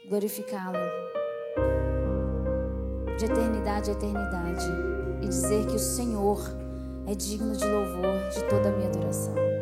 glorificá-lo de eternidade a eternidade e dizer que o Senhor é digno de louvor, de toda a minha adoração.